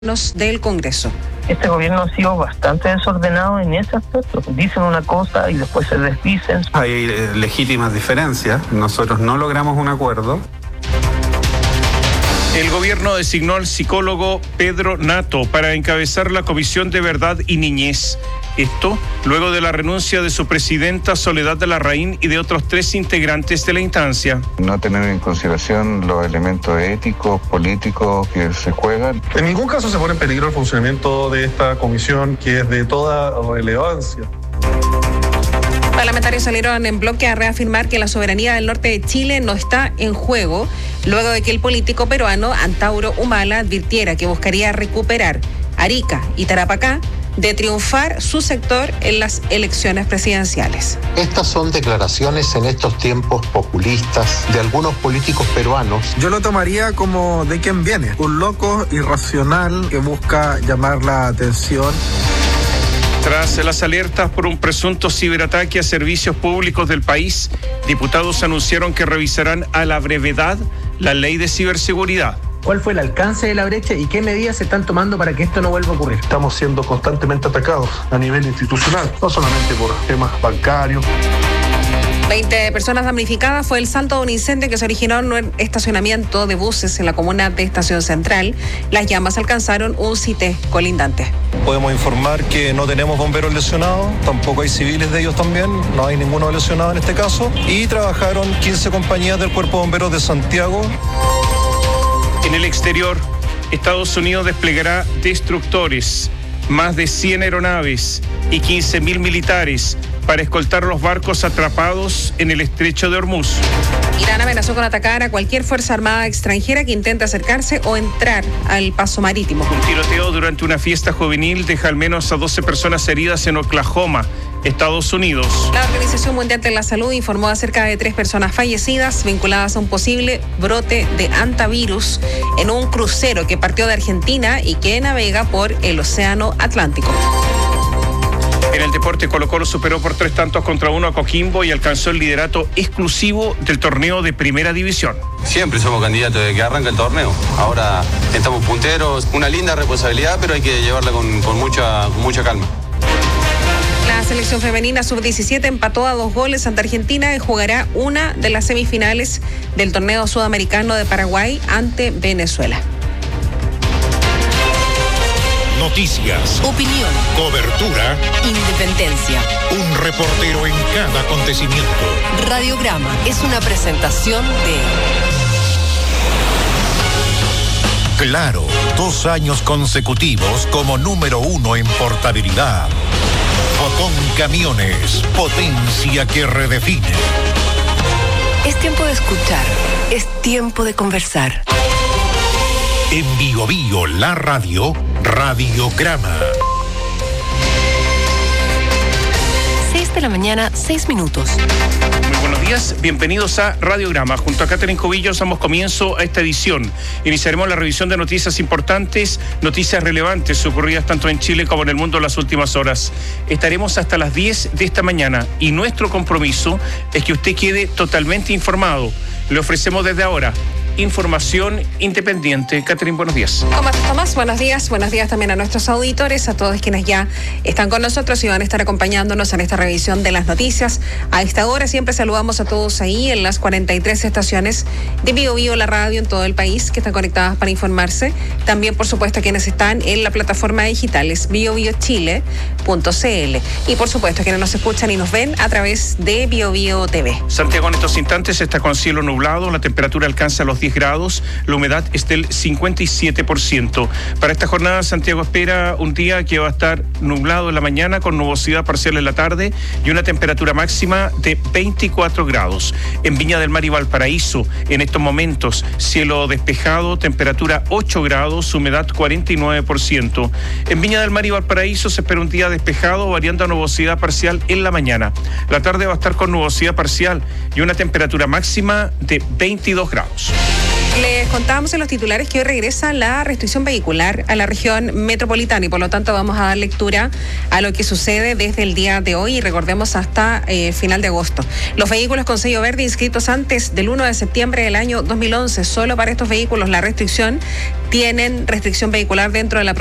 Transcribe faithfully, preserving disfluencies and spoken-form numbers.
del Congreso. Este gobierno ha sido bastante desordenado en ese aspecto. Dicen una cosa y después se desdicen. Hay eh, legítimas diferencias. Nosotros no logramos un acuerdo. El gobierno designó al psicólogo Pedro Nato para encabezar la Comisión de Verdad y Niñez. Esto luego de la renuncia de su presidenta Soledad de Larraín y de otros tres integrantes de la instancia. No tener en consideración los elementos éticos, políticos que se juegan. En ningún caso se pone en peligro el funcionamiento de esta comisión, que es de toda relevancia. Parlamentarios salieron en bloque a reafirmar que la soberanía del norte de Chile no está en juego, luego de que el político peruano Antauro Humala advirtiera que buscaría recuperar Arica y Tarapacá de triunfar su sector en las elecciones presidenciales. Estas son declaraciones en estos tiempos populistas de algunos políticos peruanos. Yo lo tomaría como de quién viene, un loco irracional que busca llamar la atención. Tras las alertas por un presunto ciberataque a servicios públicos del país, diputados anunciaron que revisarán a la brevedad la ley de ciberseguridad. ¿Cuál fue el alcance de la brecha y qué medidas se están tomando para que esto no vuelva a ocurrir? Estamos siendo constantemente atacados a nivel institucional, no solamente por temas bancarios. veinte personas damnificadas fue el saldo de un incendio que se originó en un estacionamiento de buses en la comuna de Estación Central. Las llamas alcanzaron un sitio colindante. Podemos informar que no tenemos bomberos lesionados, tampoco hay civiles de ellos también, no hay ninguno lesionado en este caso. Y trabajaron quince compañías del Cuerpo de Bomberos de Santiago. En el exterior, Estados Unidos desplegará destructores, más de cien aeronaves y quince mil militares para escoltar los barcos atrapados en el estrecho de Hormuz. Irán amenazó con atacar a cualquier fuerza armada extranjera que intente acercarse o entrar al paso marítimo. Un tiroteo durante una fiesta juvenil deja al menos a doce personas heridas en Oklahoma, Estados Unidos. La Organización Mundial de la Salud informó acerca de tres personas fallecidas vinculadas a un posible brote de hantavirus en un crucero que partió de Argentina y que navega por el Océano Atlántico. En el deporte, Colo-Colo superó por tres tantos contra uno a Coquimbo y alcanzó el liderato exclusivo del torneo de Primera División. Siempre somos candidatos de que arranque el torneo. Ahora estamos punteros, una linda responsabilidad, pero hay que llevarla con, con, mucha, con mucha calma. La selección femenina sub diecisiete empató a dos goles ante Argentina y jugará una de las semifinales del torneo sudamericano de Paraguay ante Venezuela. Noticias, opinión, cobertura, independencia. Un reportero en cada acontecimiento. Radiograma es una presentación de Claro, dos años consecutivos como número uno en portabilidad. Fotón Camiones, potencia que redefine. Es tiempo de escuchar, es tiempo de conversar. En Bio Bio, la radio, Radiograma. seis de la mañana, seis minutos. Muy buenos días, bienvenidos a Radiograma. Junto a Catherine Cubillos damos comienzo a esta edición. Iniciaremos la revisión de noticias importantes, noticias relevantes ocurridas tanto en Chile como en el mundo en las últimas horas. Estaremos hasta las diez de esta mañana y nuestro compromiso es que usted quede totalmente informado. Le ofrecemos desde ahora información independiente. Catherine, buenos días. ¿Cómo estás, Tomás? Buenos días. Buenos días también a nuestros auditores, a todos quienes ya están con nosotros y van a estar acompañándonos en esta revisión de las noticias. A esta hora siempre saludamos a todos ahí en las cuarenta y tres estaciones de Bio Bio, la radio en todo el país, que están conectadas para informarse. También, por supuesto, a quienes están en la plataforma digital, es bio bio chile punto c l. Y, por supuesto, a quienes nos escuchan y nos ven a través de Bio Bio T V. Santiago en estos instantes está con cielo nublado, la temperatura alcanza los diez grados, la humedad es del cincuenta y siete por ciento. Para esta jornada, Santiago espera un día que va a estar nublado en la mañana con nubosidad parcial en la tarde y una temperatura máxima de veinticuatro grados. En Viña del Mar y Valparaíso, en estos momentos, cielo despejado, temperatura ocho grados, humedad cuarenta y nueve por ciento. En Viña del Mar y Valparaíso se espera un día despejado, variando a nubosidad parcial en la mañana. La tarde va a estar con nubosidad parcial y una temperatura máxima de veintidós grados. Les contábamos en los titulares que hoy regresa la restricción vehicular a la región metropolitana y por lo tanto vamos a dar lectura a lo que sucede desde el día de hoy y recordemos hasta eh, final de agosto. Los vehículos con sello verde inscritos antes del primero de septiembre del año dos mil once, solo para estos vehículos la restricción, tienen restricción vehicular dentro de la